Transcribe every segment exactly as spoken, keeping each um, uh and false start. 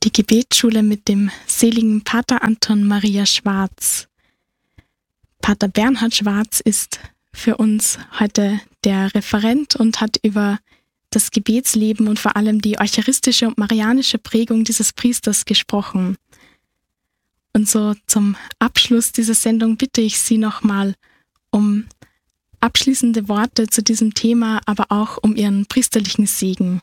die Gebetsschule mit dem seligen Pater Anton Maria Schwarz. Pater Bernhard Schwarz ist für uns heute der Referent und hat über das Gebetsleben und vor allem die eucharistische und marianische Prägung dieses Priesters gesprochen. Und so zum Abschluss dieser Sendung bitte ich Sie nochmal um abschließende Worte zu diesem Thema, aber auch um Ihren priesterlichen Segen.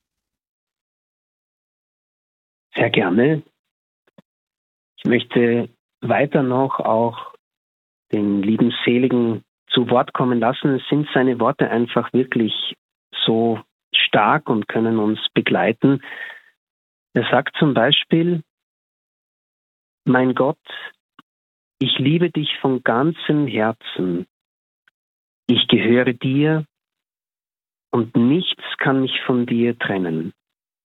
Sehr gerne. Ich möchte weiter noch auch den lieben Seligen zu Wort kommen lassen. Es sind seine Worte einfach wirklich so stark und können uns begleiten. Er sagt zum Beispiel: Mein Gott, ich liebe dich von ganzem Herzen. Ich gehöre dir und nichts kann mich von dir trennen.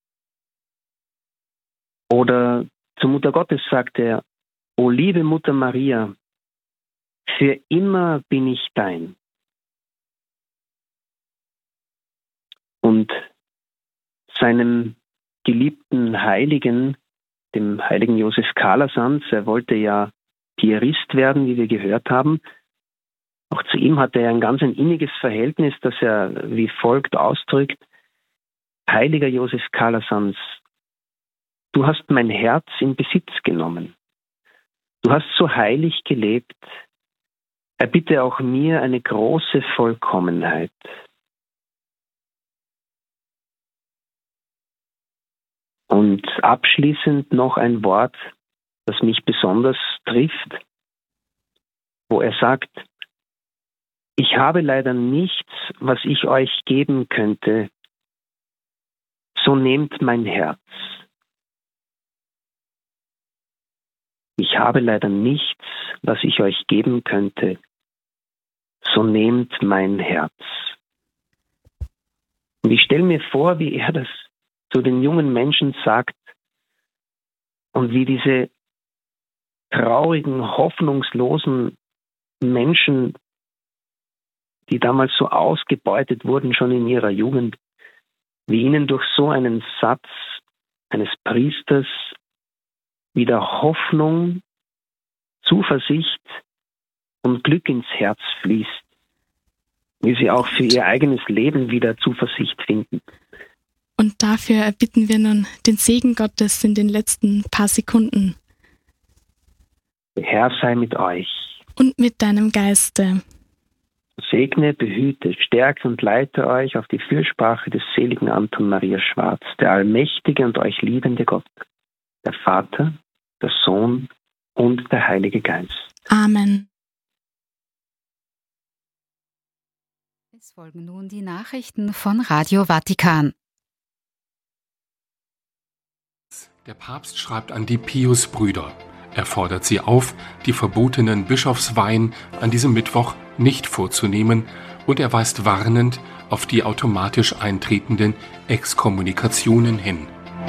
Oder zur Mutter Gottes sagt er: O liebe Mutter Maria, für immer bin ich dein. Und seinem geliebten Heiligen, dem heiligen Josef Calasanz, er wollte ja Piarist werden, wie wir gehört haben. Auch zu ihm hatte er ein ganz ein inniges Verhältnis, das er wie folgt ausdrückt: Heiliger Josef Calasanz, du hast mein Herz in Besitz genommen. Du hast so heilig gelebt. Erbitte auch mir eine große Vollkommenheit. Und abschließend noch ein Wort, das mich besonders trifft, wo er sagt: Ich habe leider nichts, was ich euch geben könnte, so nehmt mein Herz. Ich habe leider nichts, was ich euch geben könnte, so nehmt mein Herz. Und ich stelle mir vor, wie er das zu den jungen Menschen sagt und wie diese traurigen, hoffnungslosen Menschen, die damals so ausgebeutet wurden, schon in ihrer Jugend, wie ihnen durch so einen Satz eines Priesters wieder Hoffnung, Zuversicht und Glück ins Herz fließt, wie sie auch für ihr eigenes Leben wieder Zuversicht finden. Und dafür erbitten wir nun den Segen Gottes in den letzten paar Sekunden. Der Herr sei mit euch. Und mit deinem Geiste. Segne, behüte, stärke und leite euch auf die Fürsprache des seligen Anton Maria Schwarz, der allmächtige und euch liebende Gott, der Vater, der Sohn und der Heilige Geist. Amen. Es folgen nun die Nachrichten von Radio Vatikan. Der Papst schreibt an die Pius-Brüder. Er fordert sie auf, die verbotenen Bischofsweihen an diesem Mittwoch nicht vorzunehmen, und er weist warnend auf die automatisch eintretenden Exkommunikationen hin.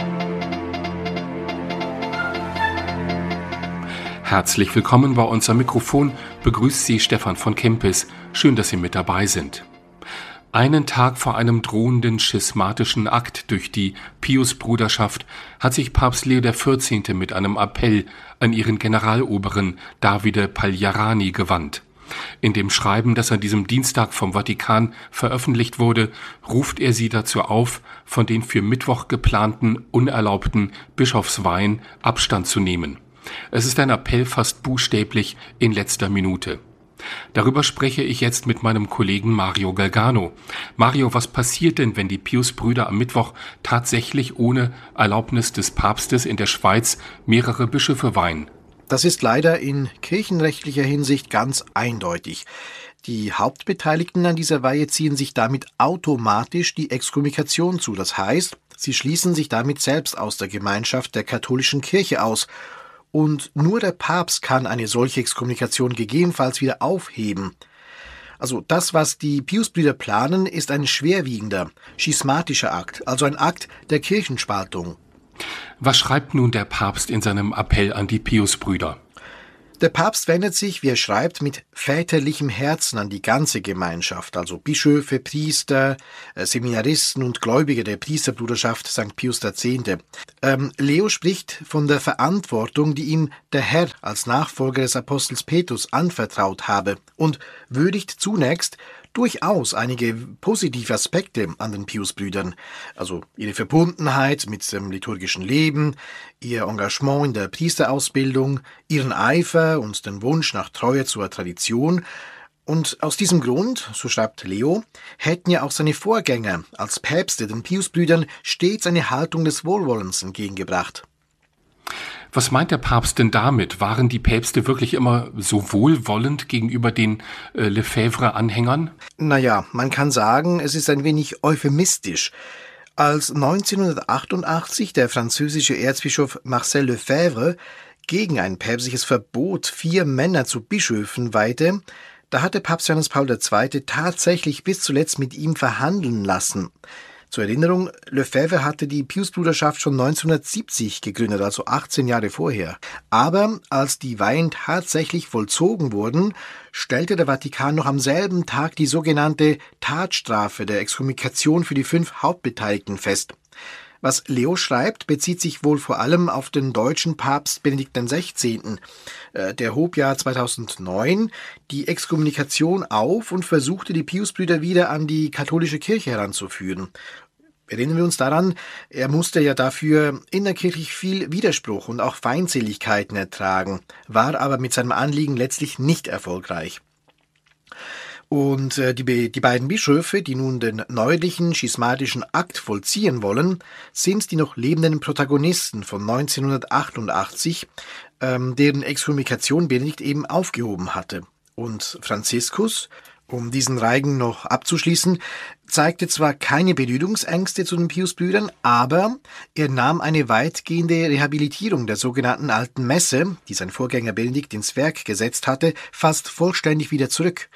Herzlich willkommen bei uns am Mikrofon, begrüßt Sie Stefan von Kempis. Schön, dass Sie mit dabei sind. Einen Tag vor einem drohenden schismatischen Akt durch die Pius-Bruderschaft hat sich Papst Leo der vierzehnte. Mit einem Appell an ihren Generaloberen Davide Pagliarani gewandt. In dem Schreiben, das an diesem Dienstag vom Vatikan veröffentlicht wurde, ruft er sie dazu auf, von den für Mittwoch geplanten unerlaubten Bischofsweihen Abstand zu nehmen. Es ist ein Appell fast buchstäblich in letzter Minute. Darüber spreche ich jetzt mit meinem Kollegen Mario Galgano. Mario, was passiert denn, wenn die Pius-Brüder am Mittwoch tatsächlich ohne Erlaubnis des Papstes in der Schweiz mehrere Bischöfe weihen? Das ist leider in kirchenrechtlicher Hinsicht ganz eindeutig. Die Hauptbeteiligten an dieser Weihe ziehen sich damit automatisch die Exkommunikation zu. Das heißt, sie schließen sich damit selbst aus der Gemeinschaft der katholischen Kirche aus. Und nur der Papst kann eine solche Exkommunikation gegebenenfalls wieder aufheben. Also das, was die Pius-Brüder planen, ist ein schwerwiegender, schismatischer Akt, also ein Akt der Kirchenspaltung. Was schreibt nun der Papst in seinem Appell an die Pius-Brüder? Der Papst wendet sich, wie er schreibt, mit väterlichem Herzen an die ganze Gemeinschaft, also Bischöfe, Priester, Seminaristen und Gläubige der Priesterbruderschaft Sankt Pius X. Ähm, Leo spricht von der Verantwortung, die ihm der Herr als Nachfolger des Apostels Petrus anvertraut habe und würdigt zunächst durchaus einige positive Aspekte an den Pius-Brüdern, also ihre Verbundenheit mit dem liturgischen Leben, ihr Engagement in der Priesterausbildung, ihren Eifer und den Wunsch nach Treue zur Tradition. Und aus diesem Grund, so schreibt Leo, hätten ja auch seine Vorgänger als Päpste den Pius-Brüdern stets eine Haltung des Wohlwollens entgegengebracht. Was meint der Papst denn damit? Waren die Päpste wirklich immer so wohlwollend gegenüber den äh, Lefebvre-Anhängern? Naja, man kann sagen, es ist ein wenig euphemistisch. Als neunzehnhundertachtundachtzig der französische Erzbischof Marcel Lefebvre gegen ein päpstliches Verbot vier Männer zu Bischöfen weihte, da hatte Papst Johannes Paul der Zweite tatsächlich bis zuletzt mit ihm verhandeln lassen. Zur Erinnerung, Lefebvre hatte die Pius-Bruderschaft schon neunzehnhundertsiebzig gegründet, also achtzehn Jahre vorher. Aber als die Weihen tatsächlich vollzogen wurden, stellte der Vatikan noch am selben Tag die sogenannte Tatstrafe der Exkommunikation für die fünf Hauptbeteiligten fest. Was Leo schreibt, bezieht sich wohl vor allem auf den deutschen Papst Benedikt der Sechzehnte. Der hob ja zweitausendneun die Exkommunikation auf und versuchte, die Pius-Brüder wieder an die katholische Kirche heranzuführen. Erinnern wir uns daran, er musste ja dafür innerkirchlich viel Widerspruch und auch Feindseligkeiten ertragen, war aber mit seinem Anliegen letztlich nicht erfolgreich. Und äh, die, die beiden Bischöfe, die nun den neuerlichen schismatischen Akt vollziehen wollen, sind die noch lebenden Protagonisten von neunzehnhundertachtundachtzig, ähm, deren Exkommunikation Benedikt eben aufgehoben hatte. Und Franziskus, um diesen Reigen noch abzuschließen, zeigte zwar keine Berührungsängste zu den Pius-Brüdern, aber er nahm eine weitgehende Rehabilitierung der sogenannten Alten Messe, die sein Vorgänger Benedikt ins Werk gesetzt hatte, fast vollständig wieder zurück.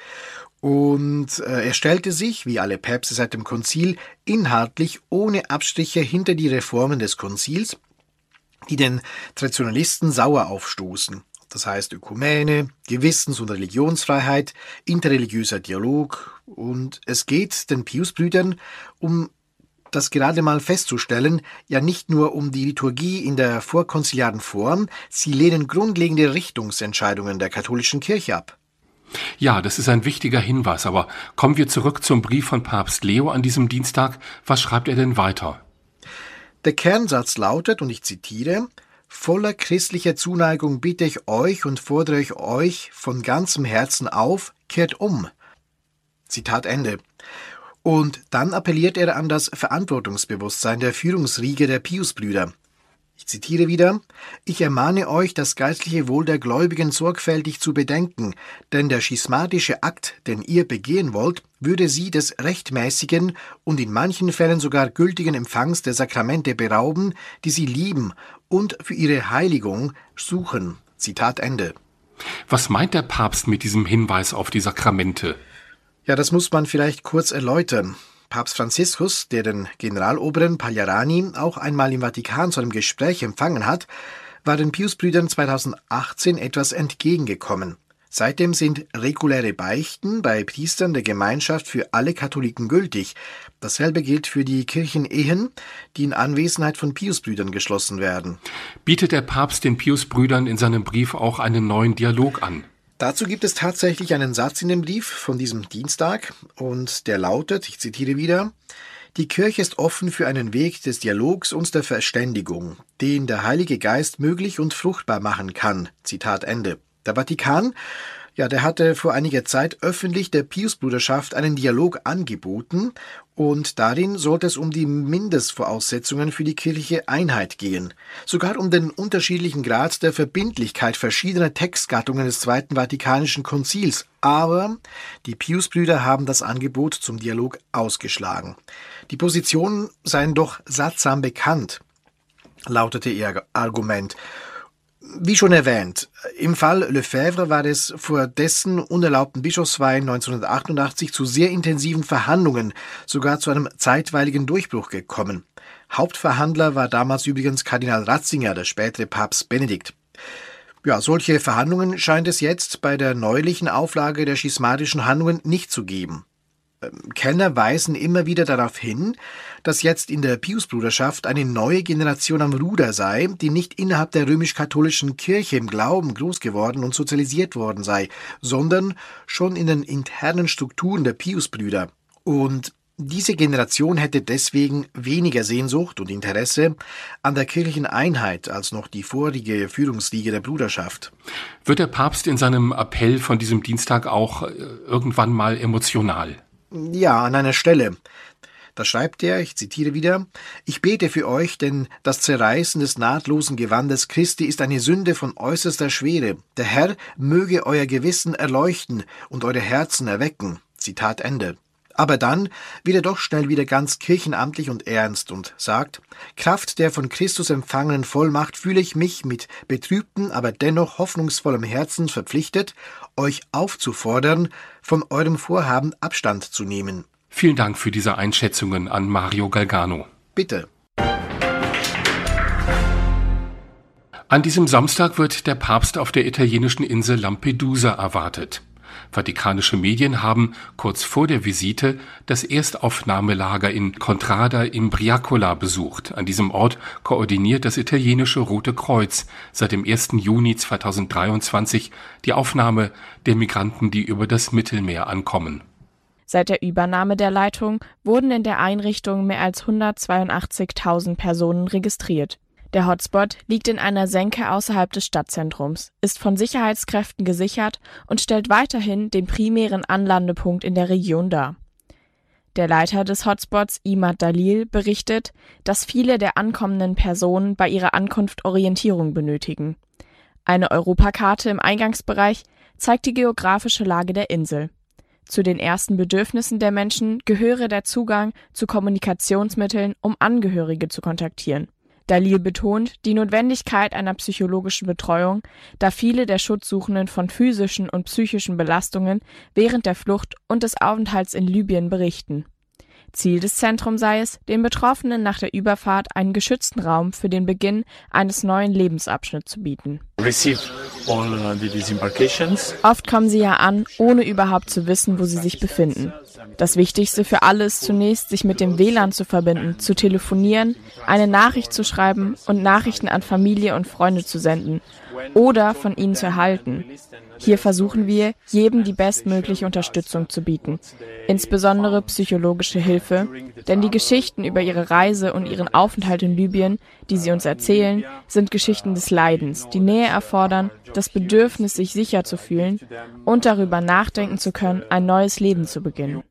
Und äh, er stellte sich, wie alle Päpste seit dem Konzil, inhaltlich ohne Abstriche hinter die Reformen des Konzils, die den Traditionalisten sauer aufstoßen. Das heißt Ökumene, Gewissens- und Religionsfreiheit, interreligiöser Dialog. Und es geht den Pius-Brüdern, um das gerade mal festzustellen, ja nicht nur um die Liturgie in der vorkonziliaren Form, sie lehnen grundlegende Richtungsentscheidungen der katholischen Kirche ab. Ja, das ist ein wichtiger Hinweis, aber kommen wir zurück zum Brief von Papst Leo an diesem Dienstag. Was schreibt er denn weiter? Der Kernsatz lautet, und ich zitiere, »Voller christlicher Zuneigung bitte ich euch und fordere ich euch von ganzem Herzen auf, kehrt um.« Zitat Ende. Und dann appelliert er an das Verantwortungsbewusstsein der Führungsriege der Pius-Brüder. Ich zitiere wieder, »Ich ermahne euch, das geistliche Wohl der Gläubigen sorgfältig zu bedenken, denn der schismatische Akt, den ihr begehen wollt, würde sie des rechtmäßigen und in manchen Fällen sogar gültigen Empfangs der Sakramente berauben, die sie lieben und für ihre Heiligung suchen.« Zitat Ende. Was meint der Papst mit diesem Hinweis auf die Sakramente? Ja, das muss man vielleicht kurz erläutern. Papst Franziskus, der den Generaloberen Pagliarani auch einmal im Vatikan zu einem Gespräch empfangen hat, war den Pius-Brüdern zweitausendachtzehn etwas entgegengekommen. Seitdem sind reguläre Beichten bei Priestern der Gemeinschaft für alle Katholiken gültig. Dasselbe gilt für die Kirchenehen, die in Anwesenheit von Pius-Brüdern geschlossen werden. Bietet der Papst den Pius-Brüdern in seinem Brief auch einen neuen Dialog an? Dazu gibt es tatsächlich einen Satz in dem Brief von diesem Dienstag und der lautet, ich zitiere wieder, »Die Kirche ist offen für einen Weg des Dialogs und der Verständigung, den der Heilige Geist möglich und fruchtbar machen kann.« Zitat Ende. Der Vatikan, ja, der hatte vor einiger Zeit öffentlich der Pius-Bruderschaft einen Dialog angeboten und darin sollte es um die Mindestvoraussetzungen für die kirchliche Einheit gehen, sogar um den unterschiedlichen Grad der Verbindlichkeit verschiedener Textgattungen des Zweiten Vatikanischen Konzils. Aber die Pius-Brüder haben das Angebot zum Dialog ausgeschlagen. Die Positionen seien doch sattsam bekannt, lautete ihr Argument. Wie schon erwähnt, im Fall Lefebvre war es vor dessen unerlaubten Bischofsweihen neunzehnhundertachtundachtzig zu sehr intensiven Verhandlungen, sogar zu einem zeitweiligen Durchbruch gekommen. Hauptverhandler war damals übrigens Kardinal Ratzinger, der spätere Papst Benedikt. Ja, solche Verhandlungen scheint es jetzt bei der neulichen Auflage der schismatischen Handlungen nicht zu geben. Kellner weisen immer wieder darauf hin, dass jetzt in der Piusbruderschaft eine neue Generation am Ruder sei, die nicht innerhalb der römisch-katholischen Kirche im Glauben groß geworden und sozialisiert worden sei, sondern schon in den internen Strukturen der Piusbrüder. Und diese Generation hätte deswegen weniger Sehnsucht und Interesse an der kirchlichen Einheit als noch die vorige Führungsriege der Bruderschaft. Wird der Papst in seinem Appell von diesem Dienstag auch irgendwann mal emotional? Ja, an einer Stelle. Da schreibt er, ich zitiere wieder, »Ich bete für euch, denn das Zerreißen des nahtlosen Gewandes Christi ist eine Sünde von äußerster Schwere. Der Herr möge euer Gewissen erleuchten und eure Herzen erwecken.« Zitat Ende. Aber dann wird er doch schnell wieder ganz kirchenamtlich und ernst und sagt, »Kraft der von Christus empfangenen Vollmacht fühle ich mich mit betrübtem, aber dennoch hoffnungsvollem Herzen verpflichtet, euch aufzufordern, von eurem Vorhaben Abstand zu nehmen.« Vielen Dank für diese Einschätzungen an Mario Galgano. Bitte. An diesem Samstag wird der Papst auf der italienischen Insel Lampedusa erwartet. Vatikanische Medien haben kurz vor der Visite das Erstaufnahmelager in Contrada Imbriacola besucht. An diesem Ort koordiniert das italienische Rote Kreuz seit dem ersten Juni zweitausenddreiundzwanzig die Aufnahme der Migranten, die über das Mittelmeer ankommen. Seit der Übernahme der Leitung wurden in der Einrichtung mehr als hundertzweiundachtzigtausend Personen registriert. Der Hotspot liegt in einer Senke außerhalb des Stadtzentrums, ist von Sicherheitskräften gesichert und stellt weiterhin den primären Anlandepunkt in der Region dar. Der Leiter des Hotspots, Imad Dalil, berichtet, dass viele der ankommenden Personen bei ihrer Ankunft Orientierung benötigen. Eine Europakarte im Eingangsbereich zeigt die geografische Lage der Insel. Zu den ersten Bedürfnissen der Menschen gehöre der Zugang zu Kommunikationsmitteln, um Angehörige zu kontaktieren. Dalil betont die Notwendigkeit einer psychologischen Betreuung, da viele der Schutzsuchenden von physischen und psychischen Belastungen während der Flucht und des Aufenthalts in Libyen berichten. Ziel des Zentrums sei es, den Betroffenen nach der Überfahrt einen geschützten Raum für den Beginn eines neuen Lebensabschnitts zu bieten. Oft kommen sie ja an, ohne überhaupt zu wissen, wo sie sich befinden. Das Wichtigste für alle ist zunächst, sich mit dem W L A N zu verbinden, zu telefonieren, eine Nachricht zu schreiben und Nachrichten an Familie und Freunde zu senden oder von ihnen zu erhalten. Hier versuchen wir, jedem die bestmögliche Unterstützung zu bieten, insbesondere psychologische Hilfe, denn die Geschichten über ihre Reise und ihren Aufenthalt in Libyen, die sie uns erzählen, sind Geschichten des Leidens, die Nähe erfordern, das Bedürfnis, sich sicher zu fühlen und darüber nachdenken zu können, ein neues Leben zu beginnen.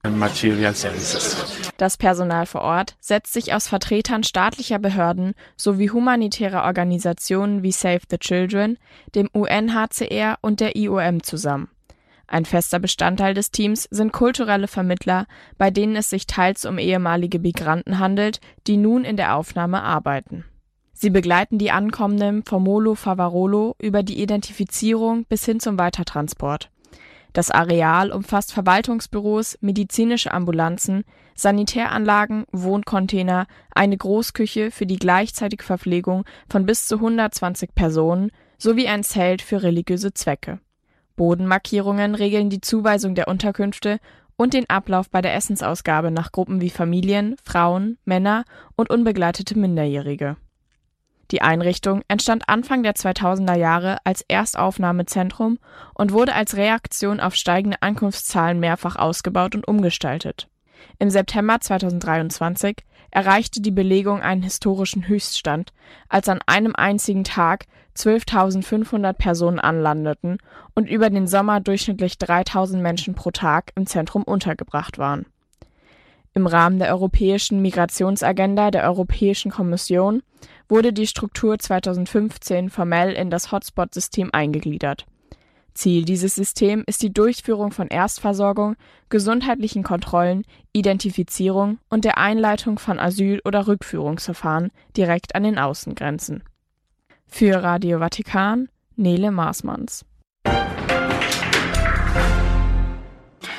Das Personal vor Ort setzt sich aus Vertretern staatlicher Behörden sowie humanitärer Organisationen wie Save the Children, dem U N H C R und der I O M zusammen. Ein fester Bestandteil des Teams sind kulturelle Vermittler, bei denen es sich teils um ehemalige Migranten handelt, die nun in der Aufnahme arbeiten. Sie begleiten die Ankommenden vom Molo Favarolo über die Identifizierung bis hin zum Weitertransport. Das Areal umfasst Verwaltungsbüros, medizinische Ambulanzen, Sanitäranlagen, Wohncontainer, eine Großküche für die gleichzeitige Verpflegung von bis zu hundertzwanzig Personen sowie ein Zelt für religiöse Zwecke. Bodenmarkierungen regeln die Zuweisung der Unterkünfte und den Ablauf bei der Essensausgabe nach Gruppen wie Familien, Frauen, Männer und unbegleitete Minderjährige. Die Einrichtung entstand Anfang der zweitausender Jahre als Erstaufnahmezentrum und wurde als Reaktion auf steigende Ankunftszahlen mehrfach ausgebaut und umgestaltet. Im September zweitausenddreiundzwanzig erreichte die Belegung einen historischen Höchststand, als an einem einzigen Tag zwölftausendfünfhundert Personen anlandeten und über den Sommer durchschnittlich dreitausend Menschen pro Tag im Zentrum untergebracht waren. Im Rahmen der Europäischen Migrationsagenda der Europäischen Kommission wurde die Struktur zweitausendfünfzehn formell in das Hotspot-System eingegliedert. Ziel dieses Systems ist die Durchführung von Erstversorgung, gesundheitlichen Kontrollen, Identifizierung und der Einleitung von Asyl- oder Rückführungsverfahren direkt an den Außengrenzen. Für Radio Vatikan, Nele Maasmanns.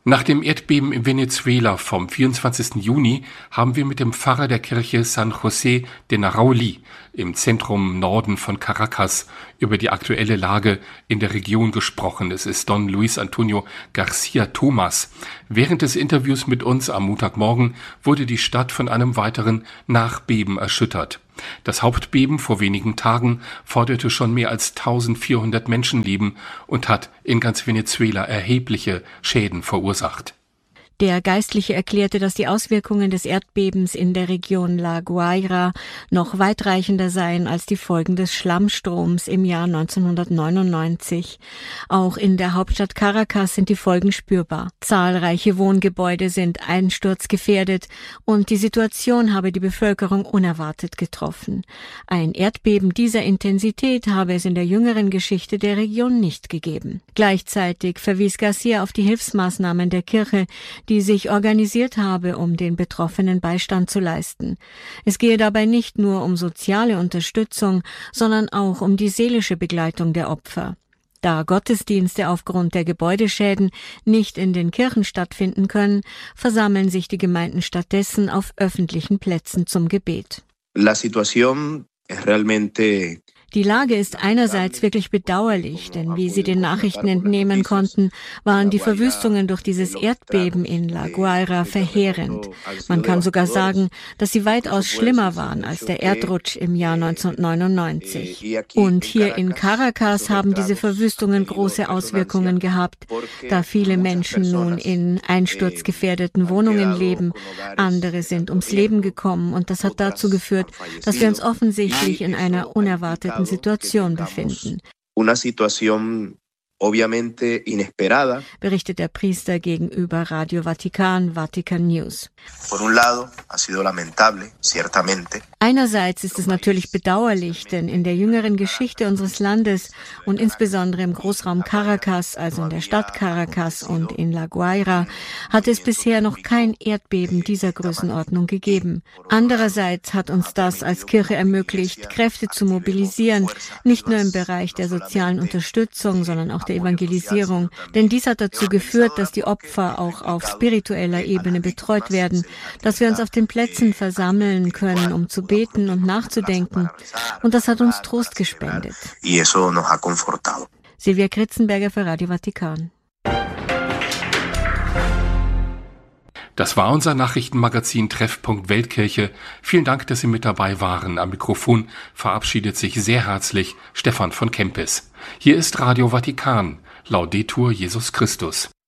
Nach dem Erdbeben in Venezuela vom vierundzwanzigsten Juni haben wir mit dem Pfarrer der Kirche San José de Narauli im Zentrum Norden von Caracas über die aktuelle Lage in der Region gesprochen. Es ist Don Luis Antonio Garcia Thomas. Während des Interviews mit uns am Montagmorgen wurde die Stadt von einem weiteren Nachbeben erschüttert. Das Hauptbeben vor wenigen Tagen forderte schon mehr als eintausendvierhundert Menschenleben und hat in ganz Venezuela erhebliche Schäden verursacht. Der Geistliche erklärte, dass die Auswirkungen des Erdbebens in der Region La Guaira noch weitreichender seien als die Folgen des Schlammstroms im Jahr neunzehnhundertneunundneunzig. Auch in der Hauptstadt Caracas sind die Folgen spürbar. Zahlreiche Wohngebäude sind einsturzgefährdet und die Situation habe die Bevölkerung unerwartet getroffen. Ein Erdbeben dieser Intensität habe es in der jüngeren Geschichte der Region nicht gegeben. Gleichzeitig verwies Garcia auf die Hilfsmaßnahmen der Kirche, die sich organisiert habe, um den Betroffenen Beistand zu leisten. Es gehe dabei nicht nur um soziale Unterstützung, sondern auch um die seelische Begleitung der Opfer. Da Gottesdienste aufgrund der Gebäudeschäden nicht in den Kirchen stattfinden können, versammeln sich die Gemeinden stattdessen auf öffentlichen Plätzen zum Gebet. La situación es realmente Die Lage ist einerseits wirklich bedauerlich, denn wie Sie den Nachrichten entnehmen konnten, waren die Verwüstungen durch dieses Erdbeben in La Guaira verheerend. Man kann sogar sagen, dass sie weitaus schlimmer waren als der Erdrutsch im Jahr neunzehnhundertneunundneunzig. Und hier in Caracas haben diese Verwüstungen große Auswirkungen gehabt, da viele Menschen nun in einsturzgefährdeten Wohnungen leben. Andere sind ums Leben gekommen und das hat dazu geführt, dass wir uns offensichtlich in einer unerwarteten Situation befinden. Una situación obviamente inesperada. Berichtet der Priester gegenüber Radio Vatikan, Vatican News. Por un lado, ha sido lamentable, ciertamente. Einerseits ist es natürlich bedauerlich, denn in der jüngeren Geschichte unseres Landes und insbesondere im Großraum Caracas, also in der Stadt Caracas und in La Guaira, hat es bisher noch kein Erdbeben dieser Größenordnung gegeben. Andererseits hat uns das als Kirche ermöglicht, Kräfte zu mobilisieren, nicht nur im Bereich der sozialen Unterstützung, sondern auch der Evangelisierung. Denn dies hat dazu geführt, dass die Opfer auch auf spiritueller Ebene betreut werden, dass wir uns auf den Plätzen versammeln können, um zu beten und nachzudenken. Und das hat uns Trost gespendet. Silvia Kritzenberger für Radio Vatikan. Das war unser Nachrichtenmagazin Treffpunkt Weltkirche. Vielen Dank, dass Sie mit dabei waren. Am Mikrofon verabschiedet sich sehr herzlich Stefan von Kempis. Hier ist Radio Vatikan. Laudetur Jesus Christus.